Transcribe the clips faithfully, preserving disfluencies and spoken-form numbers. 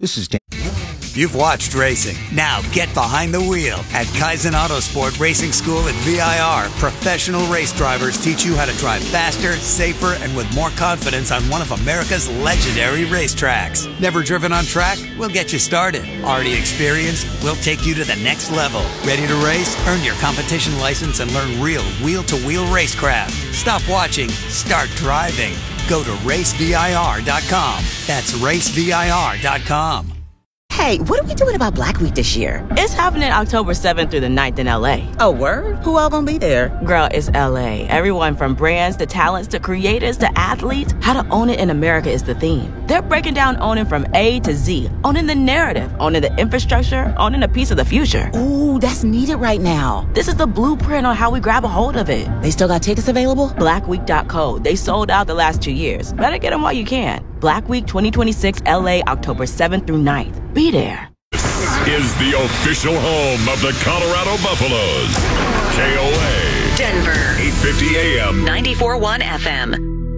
This is Dan. You've watched racing. Now get behind the wheel. At Kaizen Autosport Racing School at V I R, professional race drivers teach you how to drive faster, safer, and with more confidence on one of America's legendary racetracks. Never driven on track? We'll get you started. Already experienced? We'll take you to the next level. Ready to race? Earn your competition license and learn real wheel-to-wheel racecraft. Stop watching. Start driving. Go to race V I R dot com. That's race V I R dot com. Hey, what are we doing about Black Week this year? It's happening October seventh through the ninth in L A. Oh, word? Who all gonna be there? Girl, it's L A. Everyone from brands to talents to creators to athletes. How to own it in America is the theme. They're breaking down owning from A to Z. Owning the narrative, owning the infrastructure, owning a piece of the future. Ooh, that's needed right now. This is the blueprint on how we grab a hold of it. They still got tickets available? black week dot co. They sold out the last two years. Better get them while you can. Black Week twenty twenty-six L A, October seventh through ninth. Be there. This is the official home of the Colorado Buffaloes. K O A. Denver. eight fifty A M. ninety-four point one F M.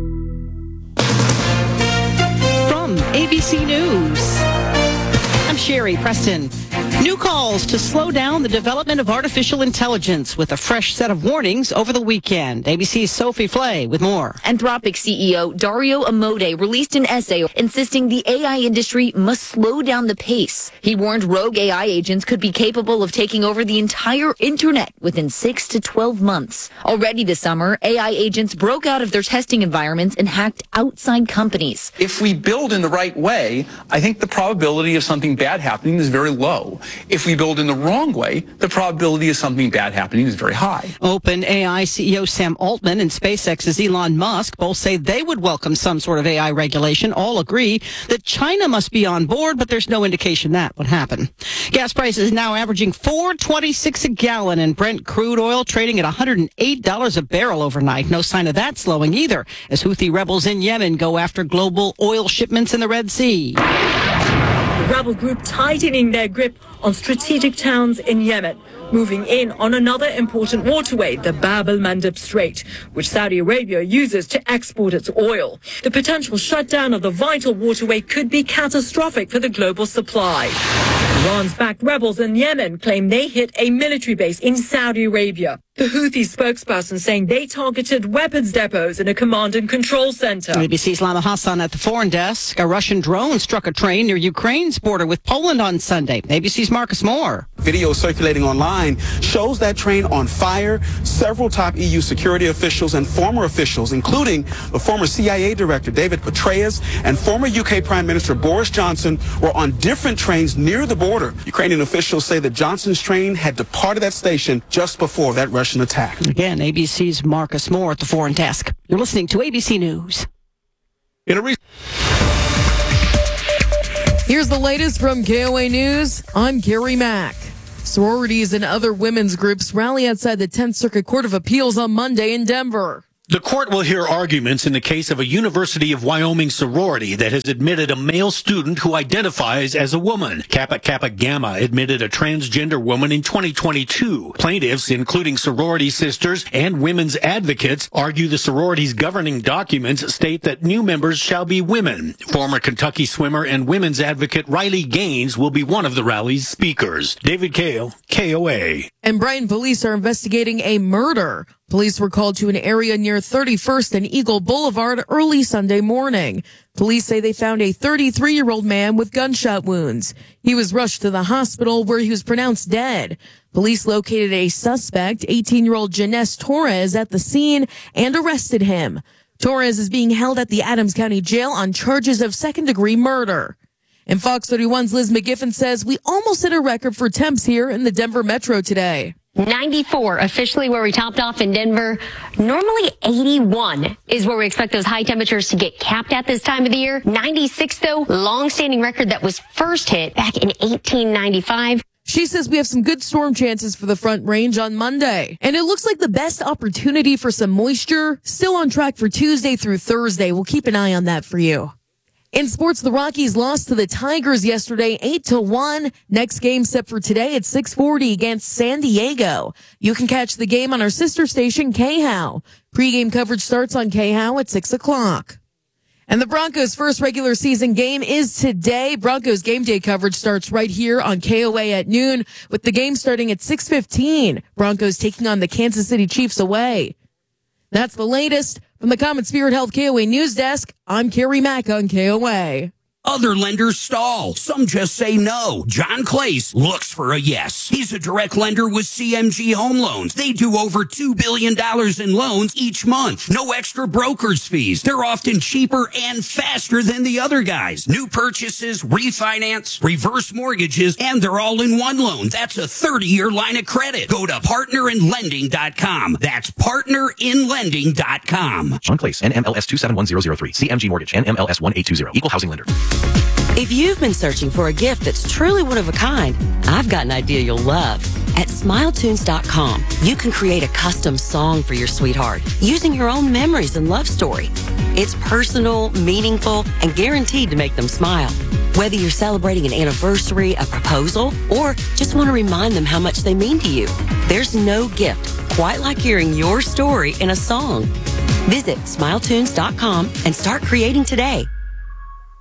From A B C News, I'm Sherry Preston. New calls to slow down the development of artificial intelligence with a fresh set of warnings over the weekend. A B C's Sophie Flay with more. Anthropic C E O Dario Amodei released an essay insisting the A I industry must slow down the pace. He warned rogue A I agents could be capable of taking over the entire internet within six to twelve months. Already this summer, A I agents broke out of their testing environments and hacked outside companies. If we build in the right way, I think the probability of something bad happening is very low. If we build in the wrong way, the probability of something bad happening is very high. OpenAI C E O Sam Altman and SpaceX's Elon Musk both say they would welcome some sort of A I regulation. All agree that China must be on board, but there's no indication that would happen. Gas prices now averaging four twenty-six a gallon, and Brent crude oil trading at one hundred eight dollars a barrel overnight. No sign of that slowing either, as Houthi rebels in Yemen go after global oil shipments in the Red Sea. The rebel group tightening their grip on strategic towns in Yemen, moving in on another important waterway, the Bab el-Mandeb Strait, which Saudi Arabia uses to export its oil. The potential shutdown of the vital waterway could be catastrophic for the global supply. Iran's backed rebels in Yemen claim they hit a military base in Saudi Arabia. The Houthi spokesperson saying they targeted weapons depots in a command and control center. A B C's Lama Hassan at the foreign desk. A Russian drone struck a train near Ukraine's border with Poland on Sunday. A B C's Marcus Moore. Video circulating online shows that train on fire. Several top E U security officials and former officials, including the former C I A director David Petraeus and former U K Prime Minister Boris Johnson, were on different trains near the border. Ukrainian officials say that Johnson's train had departed that station just before that Russian attack. Again, A B C's Marcus Moore at the foreign desk. You're listening to A B C News. In a re- Here's the latest from K O A News. I'm Carrie Mack. Sororities and other women's groups rally outside the tenth Circuit Court of Appeals on Monday in Denver. The court will hear arguments in the case of a University of Wyoming sorority that has admitted a male student who identifies as a woman. Kappa Kappa Gamma admitted a transgender woman in twenty twenty-two. Plaintiffs, including sorority sisters and women's advocates, argue the sorority's governing documents state that new members shall be women. Former Kentucky swimmer and women's advocate Riley Gaines will be one of the rally's speakers. David Kale, K O A. And Brighton police are investigating a murder. Police were called to an area near thirty-first and Eagle Boulevard early Sunday morning. Police say they found a thirty-three-year-old man with gunshot wounds. He was rushed to the hospital where he was pronounced dead. Police located a suspect, eighteen-year-old Janess Torres, at the scene and arrested him. Torres is being held at the Adams County Jail on charges of second-degree murder. And Fox thirty-one's Liz McGiffin says we almost hit a record for temps here in the Denver metro today. ninety-four officially where we topped off in Denver. Normally eighty-one is where we expect those high temperatures to get capped at this time of the year. ninety-six though, long-standing record that was first hit back in eighteen ninety-five. She says we have some good storm chances for the Front Range on Monday. And it looks like the best opportunity for some moisture still on track for Tuesday through Thursday. We'll keep an eye on that for you. In sports, the Rockies lost to the Tigers yesterday, eight to one. Next game set for today at six forty against San Diego. You can catch the game on our sister station, K H O W. Pre-game coverage starts on K H O W at six o'clock. And the Broncos' first regular season game is today. Broncos game day coverage starts right here on K O A at noon, with the game starting at six fifteen. Broncos taking on the Kansas City Chiefs away. That's the latest from the Common Spirit Health K O A News Desk. I'm Carrie Mack on K O A. Other lenders stall. Some just say no. John Clace looks for a yes. He's a direct lender with C M G Home Loans. They do over two billion dollars in loans each month. No extra broker's fees. They're often cheaper and faster than the other guys. New purchases, refinance, reverse mortgages, and they're all in one loan. That's a thirty-year line of credit. Go to partner in lending dot com. That's partner in lending dot com. John Clace, N M L S two seven one zero zero three. C M G Mortgage, N M L S one eight two zero. Equal housing lender. If you've been searching for a gift that's truly one of a kind, I've got an idea you'll love. At smile tunes dot com, you can create a custom song for your sweetheart using your own memories and love story. It's personal, meaningful, and guaranteed to make them smile. Whether you're celebrating an anniversary, a proposal, or just want to remind them how much they mean to you, there's no gift quite like hearing your story in a song. Visit smile tunes dot com and start creating today.